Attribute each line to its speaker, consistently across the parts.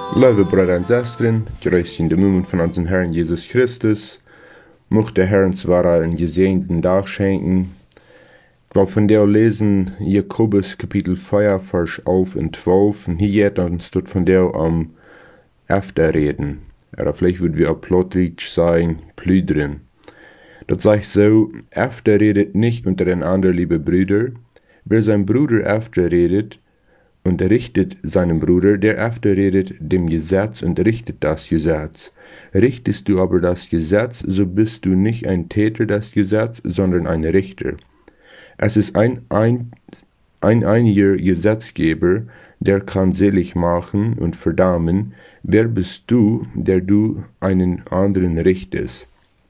Speaker 1: Lieve Brüder und Schwestern, grüß in den Namen von unserem Herrn Jesus Christus. Mocht der Herr uns einen gesegneten Tag schenken. Ich will von der lesen Jakobus Kapitel 4, Vers 11 und 12. Und hier geht uns dort von der am Afterreden. Oder vielleicht würden wir auch Plottrich sagen, Plüdern. Das sagt so, Afterredet nicht untereinander, liebe Brüder. Wer sein Bruder afterredet, unterrichtet seinen Bruder, der afterredet dem Gesetz und richtet das Gesetz. Richtest du aber das Gesetz, so bist du nicht ein Täter des Gesetzes, sondern ein Richter. Es ist ein einiger Gesetzgeber, der kann selig machen und verdammen. Wer bist du, der du einen anderen richtest?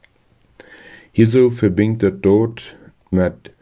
Speaker 1: Hierso verbindet er dort mit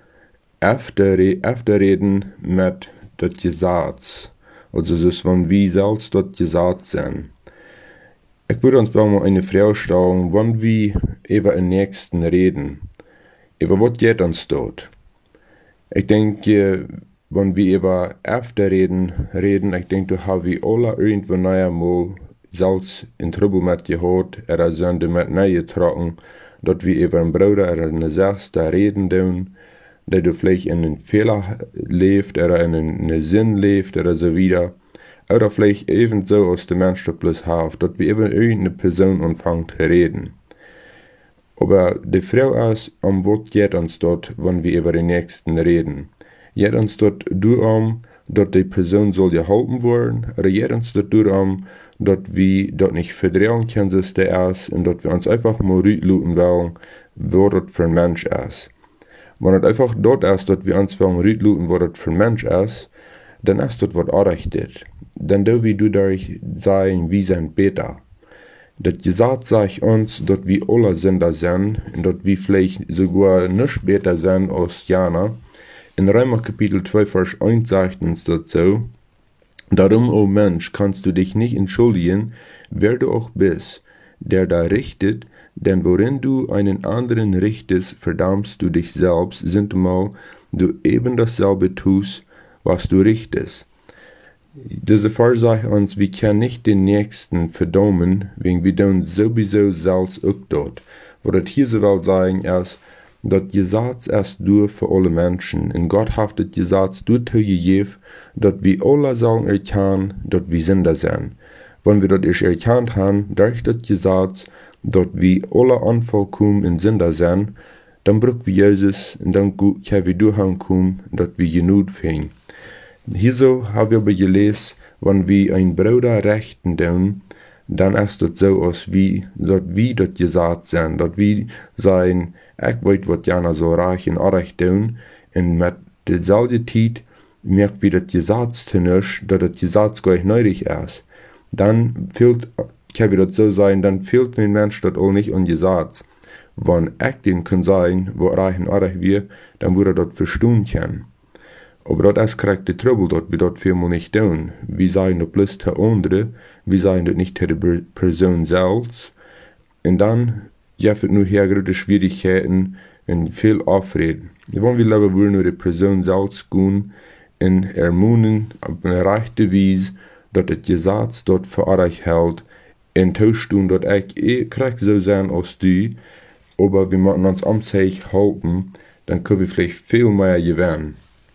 Speaker 1: Afterreden mit das Gesetz. Also es ist von wie selbst das Gesetz sein. Ich würde uns mal eine Frage stellen, wann wir über den Nächsten reden. Über was geht uns dort? Ich denke, wenn wir über Afterreden reden, ich denke, da haben wir alle irgendwann einmal selbst in Trouble mit gehört, oder Sünde mit getragen, dass wir über einen Bruder oder eine Schwester reden tun, dass du vielleicht in einen Fehler lebt oder in einen Sinn lebt oder so wieder. Oder vielleicht ebenso aus dem Mensch bloß haft, dass wir über irgendeine Person anfangen zu reden. Aber die Frage ist, was geht uns dort, wenn wir über den Nächsten reden? Geht uns dort darum, dass die Person soll geholfen werden? Oder geht uns dort darum, dass wir dort nicht verdrehen können, dass der ist, und dass wir uns einfach mal rütluten wollen, wo das für ein Mensch ist? Wenn es einfach dort ist, dass wir uns wollen rütluten, wo das für ein Mensch ist, dann ist das was errichtet. Dann dürfen wir dadurch sagen, wir sind besser. Das Gesetz sagt uns, dass wir alle Sünder sind und dass wir vielleicht sogar nicht besser sind als Jana. In Römer Kapitel 2, Vers 1 sagt uns das so: Darum, o Mensch, kannst du dich nicht entschuldigen, wer du auch bist, der da richtet, denn worin du einen anderen richtest, verdammst du dich selbst, sintemal du eben dasselbe tust, was du richtest. Diese Vers sagt uns, wir können nicht den Nächsten verdammen, wegen wir tun sowieso selbst auch dort. Was das hier so will sagen ist, das Gesetz ist durch für alle Menschen. Und Gott hat das Gesetz durchgegeben, dass wir alle sollen erkennen, dass wir Sünder sind. Wenn wir das erkannt haben, durch das Gesetz, dass wir alle unvollkommen in Sünder sind, dann brauchen wir Jesus und dann können wir durchkommen, dass wir genug finden. Hierso haben wir aber gelesen, wenn wir einen Bruder rechten tun, dann ist das so, als wie das Gesetz sind, dass wir sagen, ich weiß, was Jana so reich und recht tun, und mit derselben Zeit merkt wir das Gesetz nicht, dass das Gesetz gar nicht nötig ist. Dann kann wir das so sagen, dann fehlt den Mensch das auch nicht an Gesetz. Wenn ich den kann sagen, wo reich und recht wir, dann würde er das verstehen können. Aber das ist korrekt der Trouble, dass wir das vielmal nicht tun. Wir sagen das bloß der andere, wir sagen das nicht der Person selbst. Und dann gibt es nur hier große Schwierigkeiten und viel Aufreden. Wenn wir lieber nur die Person selbst gehen und ermahnen auf eine rechte Weise, dass das Gesetz dort für euch hält, und tauschen, dass ich korrekt so sein als du, aber wir müssen uns am sich halten, dann können wir vielleicht viel mehr gewinnen.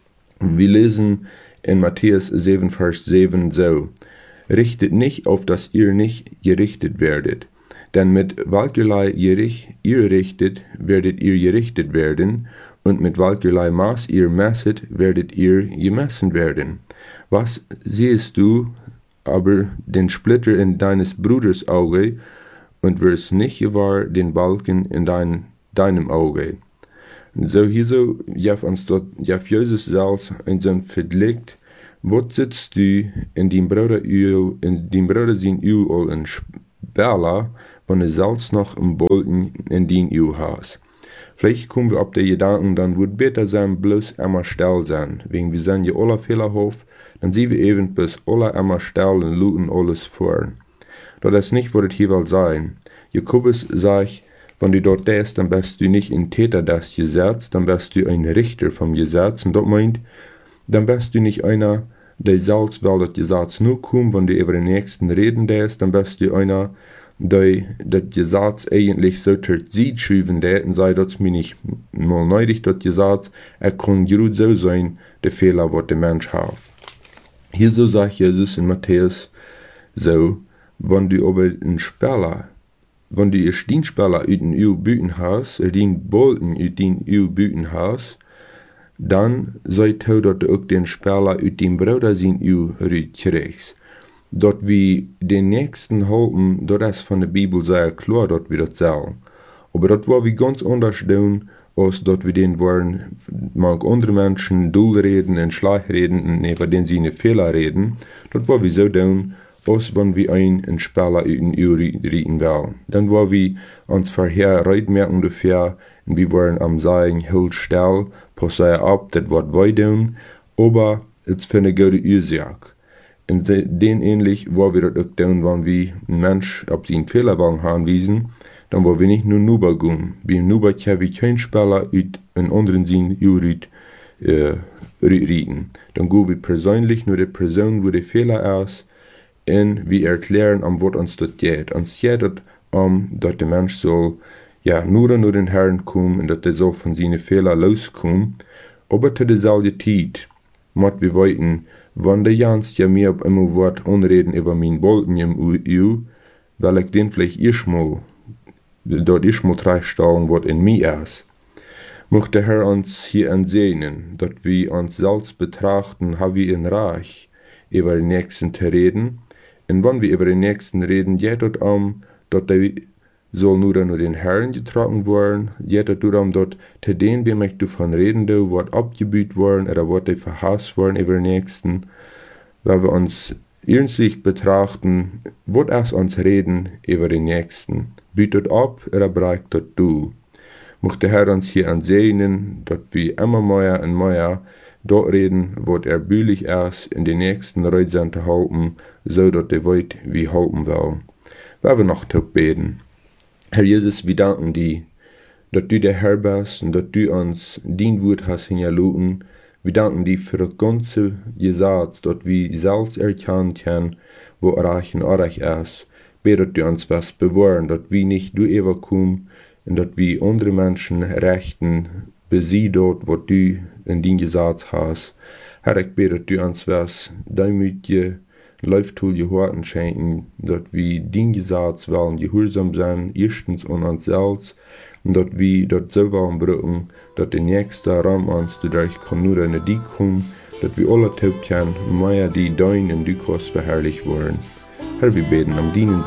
Speaker 1: Wir lesen in Matthäus 7, Vers 7 so: Richtet nicht, auf dass ihr nicht gerichtet werdet. Denn mit welcherlei Gericht ihr richtet, werdet ihr gerichtet werden, und mit welcherlei Maß ihr messet, werdet ihr gemessen werden. Was siehst du aber den Splitter in deines Bruders Auge, und wirst nicht gewahr den Balken in deinem Auge? So hierso jaf uns dort, jaf Jesus selbst in sein Vergleich, wo sitzt du in dem Bruder sein Uhl in Spärler, wenn du selbst noch im Balken in den Uhl hast. Vielleicht kommen wir auf den Gedanken, dann wird besser sein, bloß immer still sein, wegen wir sind ja alle fehlerhaft, dann sehen wir eben bis alle immer still und luten alles vor. Das ist nicht, was es hier will sein. Jakobus sagt, wenn du dort bist, dann bist du nicht ein Täter des Gesetzes, dann bist du ein Richter vom Gesetz. Und das meint, dann bist du nicht einer, die selbst wel dat Gesetz nur kommt, wenn die über den Nächsten reden, der ist, dann bist du einer, die das Gesetz eigentlich so zur Seite schieben, der und sei, dass mir nicht mal neidig, das Gesetz, kann gut so sein, der Fehler, was der Mensch hat. Hier so sagt Jesus in Matthäus so, wenn du aber einen Speller, wenn du einen Dienstspieler aus dem Büten hast, den Bolten aus dem Büten hast, dann seid ihr, dass du auch den Speller aus dem Bruder sein kriegst. Dort wie den Nächsten halten, das ist von der Bibel sehr klar, dort wir das sagen. Aber dort war wie ganz anders tun, als dort wir den waren, manch andere Menschen dull reden und schlecht reden und über den sie eine Fehler reden. Dort war wie so tun, als wenn wir einen Spieler in reden wollen. Dann war wir uns vorher merken ungefähr, und wir waren am sagen, halt still, passiert ab, das was wir tun, aber es für eine gute Ursache. Und den ähnlich war wir das auch tun, wenn wir einen Mensch auf seinen Fehler anwiesen, dann war wir nicht nur Nuba gehen. Beim Nuba können wir keinen Spieler aus einem anderen Sinn reden. Dann gehen wir persönlich nur die Person, wo der Fehler ist, und wir erklären, was uns das geht. Uns geht das dass der Mensch soll, nur den Herrn kommen und dass er soll von seinen Fehlern loskommen. Aber zu derselben Zeit, muss wir weiten, wenn der Jans mir auf einmal Wort unreden über meinen Bolten im EU, weil ich den vielleicht erstmal treistellen, was in mir ist. Möchte der Herr uns hier ansehen, dass wir uns selbst betrachten, haben wir ein Reich, über den Nächsten zu reden. Und wenn wir über den Nächsten reden, geht es dass der soll nur den Herrn getragen werden, geht es darum, dass zu denen, wie möchte davon reden, was abgebüht worden oder was die verhasst worden über den Nächsten, weil wir uns ernstlich betrachten, was ist uns reden über den Nächsten, bietet ab oder bereicht das du. Möchte der Herr uns hier ansehen, dass wir immer mehr und mehr dort reden, was erbühlich ist, in den nächsten Reisen zu halten, so dass der weit wie halten will. Wir werden noch beten. Herr Jesus, wir danken dir, dass du der Herr bist und dass du uns dein Wort hast hinterlassen. Wir danken dir für das ganze Gesetz, dass wir selbst erkennen können, wo reich und unreich ist. Bete, dass du uns was bewahren, dass wir nicht du kommen und dass wir andere Menschen rechten, besieh dort, was du in dein Gesetz hast. Herr, ich bete, dass du uns was demütige Läuftool Gehorten schenken, dass wir dein Gesetz wollen gehorsam sein, erstens an uns selbst, und dass wir dort so wollen brücken, dass der nächste Raum uns dadurch kann nur in die kommen, dass wir alle taub können, mehr die dein und du kannst verherrlicht werden. Herr, wir beten am Dienen